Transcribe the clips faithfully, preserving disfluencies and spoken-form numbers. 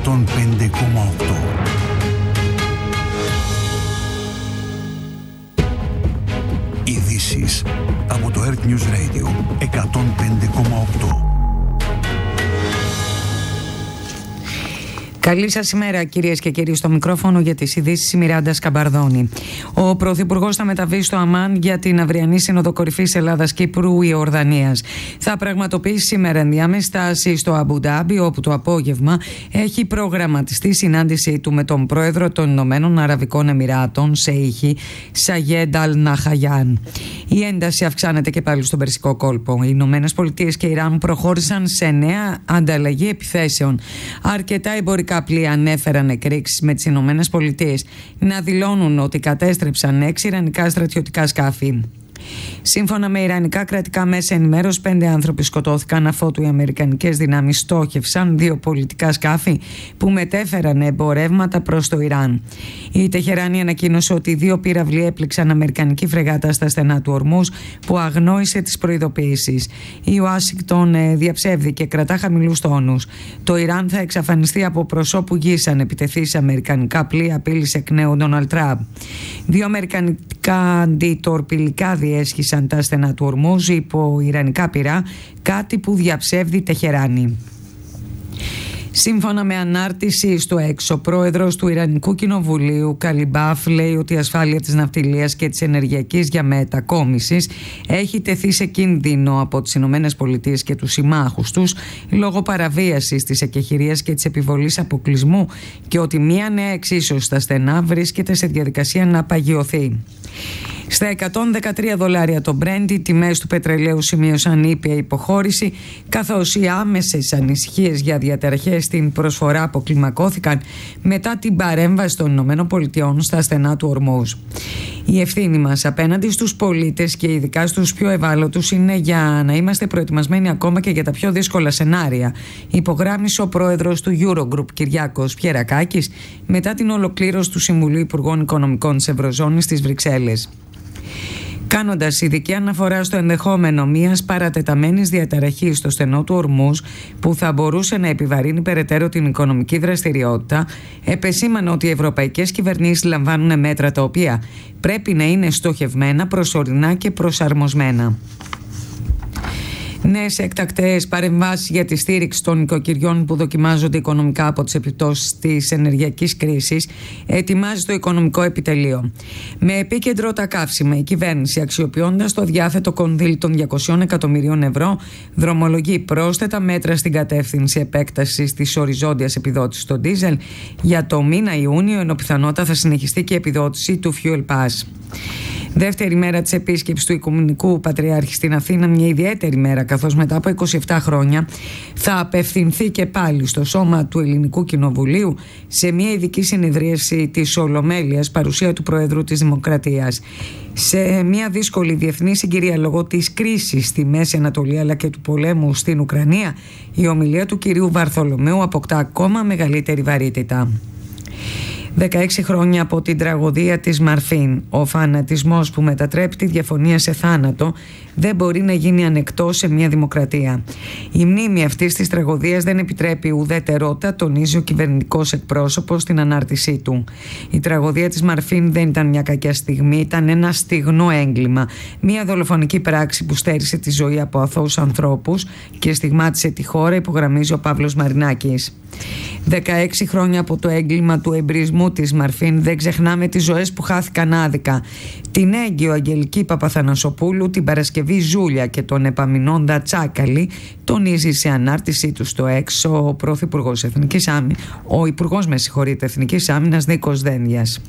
εκατόν πέντε κόμμα οκτώ. Ειδήσεις από το Earth News Radio εκατόν πέντε κόμμα οκτώ. Καλή σας ημέρα, κυρίες και κύριοι. Στο μικρόφωνο για τις ειδήσεις η Μιράντα Σκαμπαρδόνη. Ο Πρωθυπουργός θα μεταβεί στο Αμάν για την αυριανή Σύνοδο Κορυφής Ελλάδας-Κύπρου-Ιορδανίας. Θα πραγματοποιήσει σήμερα ενδιάμεση στάση στο Αμπουντάμπι, όπου το απόγευμα έχει προγραμματιστεί συνάντησή του με τον πρόεδρο των Ηνωμένων Αραβικών Εμιράτων, Σεΐχη Σαγέντ Αλ Ναχαγιάν. Η ένταση αυξάνεται και πάλι στον Περσικό κόλπο. Οι Ηνωμένες Πολιτείες και Ιράν προχώρησαν σε νέα ανταλλαγή επιθέσεων. Αρκετά εμπορικά πλοία ανέφεραν εκρήξεις με τις Ηνωμένες Πολιτείες να δηλώνουν ότι κατέστρεψαν έξι ιρανικά στρατιωτικά σκάφη. Σύμφωνα με ιρανικά κρατικά μέσα ενημέρωσης, πέντε άνθρωποι σκοτώθηκαν αφότου οι αμερικανικές δυνάμεις στόχευσαν δύο πολιτικά σκάφη που μετέφεραν εμπορεύματα προς το Ιράν. Η Τεχεράνη ανακοίνωσε ότι δύο πύραυλοι έπληξαν αμερικανική φρεγάτα στα στενά του Ορμούζ, που αγνόησε τις προειδοποιήσεις. Η Ουάσιγκτον διαψεύδει και κρατά χαμηλούς τόνους. Το Ιράν θα εξαφανιστεί από προσώπου γης αν επιτεθεί σε αμερικανικά πλοία, απείλησε εκ νέου ο Ντόναλντ Τραμπ. Δύο αμερικανικά αντιτορπιλικά διέσχισαν τα στενά του Ορμούζ υπό ιρανικά πυρά, κάτι που διαψεύδει η Τεχεράνη. Σύμφωνα με ανάρτηση στο Έξω, ο πρόεδρος του Ιρανικού Κοινοβουλίου, Καλιμπάφ, λέει ότι η ασφάλεια της ναυτιλίας και της ενεργειακής διαμετακόμισης έχει τεθεί σε κίνδυνο από τις Ηνωμένες Πολιτείες και τους συμμάχους τους λόγω παραβίασης της εκεχηρίας και της επιβολής αποκλεισμού, και ότι μία νέα εξίσωση στα στενά βρίσκεται σε διαδικασία να παγιωθεί. Στα εκατόν δεκατρία δολάρια το Brent, οι τιμές του πετρελαίου σημείωσαν ήπια υποχώρηση, καθώς οι άμεσες ανησυχίες για διαταραχές στην προσφορά αποκλιμακώθηκαν μετά την παρέμβαση των ΗΠΑ στα στενά του Ορμούζ. Η ευθύνη μας απέναντι στους πολίτες και ειδικά στους πιο ευάλωτους είναι για να είμαστε προετοιμασμένοι ακόμα και για τα πιο δύσκολα σενάρια, υπογράμμισε ο πρόεδρος του Eurogroup, Κυριάκος Πιερακάκης, μετά την ολοκλήρωση του Συμβουλίου Υπουργών Οικονομικών της Ευρωζώνης στις Βρυξέλλες. Κάνοντας ειδική αναφορά στο ενδεχόμενο μιας παρατεταμένης διαταραχής στο στενό του Ορμούζ που θα μπορούσε να επιβαρύνει περαιτέρω την οικονομική δραστηριότητα, επεσήμανε ότι οι ευρωπαϊκές κυβερνήσεις λαμβάνουν μέτρα τα οποία πρέπει να είναι στοχευμένα, προσωρινά και προσαρμοσμένα. Νέες εκτακτές παρεμβάσεις για τη στήριξη των νοικοκυριών που δοκιμάζονται οικονομικά από τις επιπτώσεις της ενεργειακής κρίσης ετοιμάζει το Οικονομικό Επιτελείο. Με επίκεντρο τα καύσιμα, η κυβέρνηση, αξιοποιώντας το διάθετο κονδύλι των διακοσίων εκατομμυρίων ευρώ, δρομολογεί πρόσθετα μέτρα στην κατεύθυνση επέκτασης της οριζόντιας επιδότησης στο ντίζελ για το μήνα Ιούνιο, ενώ πιθανότατα θα συνεχιστεί και η επιδότηση του Fuel Pass. Δεύτερη μέρα της επίσκεψης του Οικουμενικού Πατριάρχη στην Αθήνα, μια ιδιαίτερη μέρα, καθώς μετά από είκοσι επτά χρόνια θα απευθυνθεί και πάλι στο σώμα του Ελληνικού Κοινοβουλίου σε μια ειδική συνεδρίαση της Ολομέλειας, παρουσία του Προέδρου της Δημοκρατίας. Σε μια δύσκολη διεθνή συγκυρία λόγω της κρίσης στη Μέση Ανατολή αλλά και του πολέμου στην Ουκρανία, η ομιλία του κυρίου Βαρθολομαίου αποκτά ακόμα μεγαλύτερη βαρύτητα. δεκαέξι χρόνια από την τραγωδία της Μαρφίν, ο φανατισμός που μετατρέπει τη διαφωνία σε θάνατο δεν μπορεί να γίνει ανεκτό σε μια δημοκρατία. Η μνήμη αυτής της τραγωδίας δεν επιτρέπει ουδετερότητα, τονίζει ο κυβερνητικός εκπρόσωπος στην ανάρτησή του. Η τραγωδία της Μαρφίν δεν ήταν μια κακιά στιγμή, ήταν ένα στιγνό έγκλημα. Μια δολοφονική πράξη που στέρισε τη ζωή από αθώους ανθρώπους και στιγμάτισε τη χώρα, υπογραμμίζει ο Παύλος Μαρινάκης. δεκαέξι χρόνια από το έγκλημα του εμπρισμού της Μαρφίν δεν ξεχνάμε τις ζωές που χάθηκαν άδικα. Την έγκυο Αγγελική Παπαθανασοπούλου, την Παρασκευή Ζούλια και τον επαμεινόντα Τσάκαλη, τονίζει σε ανάρτησή του στο Έξω ο Πρωθυπουργός Εθνικής Άμυνας, ο Υπουργός με συγχωρείτε, Εθνικής Άμυνας Νίκος Δένδιας.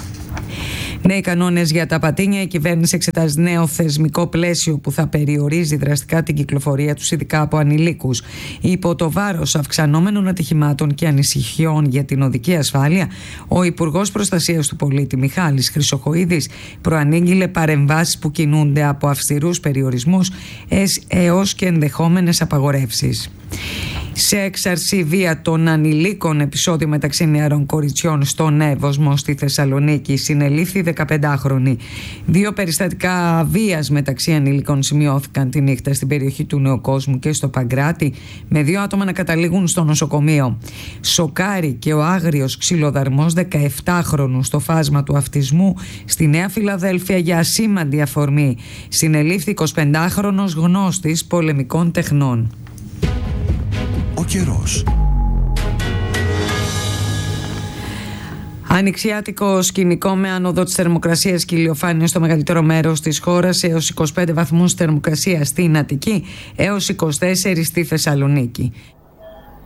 Νέοι κανόνες για τα πατίνια. Η κυβέρνηση εξετάζει νέο θεσμικό πλαίσιο που θα περιορίζει δραστικά την κυκλοφορία τους, ειδικά από ανηλίκους. Υπό το βάρος αυξανόμενων ατυχημάτων και ανησυχιών για την οδική ασφάλεια, ο Υπουργός Προστασίας του Πολίτη Μιχάλης Χρυσοχοΐδης προανήγγειλε παρεμβάσεις που κινούνται από αυστηρούς περιορισμούς έως και ενδεχόμενες απαγορεύσεις. Σε έξαρση βία των ανηλίκων, επεισόδιο μεταξύ νεαρών κοριτσιών στον Εύωσμο στη Θεσσαλονίκη, συνελήφθη δεκαπεντάχρονη. Δύο περιστατικά βίας μεταξύ ανηλίκων σημειώθηκαν τη νύχτα στην περιοχή του Νεοκόσμου και στο Παγκράτη, με δύο άτομα να καταλήγουν στο νοσοκομείο. Σοκάρι και ο άγριος ξυλοδαρμός δεκαεπτάχρονου στο φάσμα του αυτισμού στη Νέα Φιλαδέλφια για ασήμαντη αφορμή. Συνελήφθη εικοσιπεντάχρονος γνώστης πολεμικών τεχνών. Ο καιρός. Ανοιξιάτικο σκηνικό με άνοδο της θερμοκρασίας και ηλιοφάνεια στο μεγαλύτερο μέρος της χώρας, έως είκοσι πέντε βαθμούς θερμοκρασία στην Αττική, έως είκοσι τέσσερα στη Θεσσαλονίκη.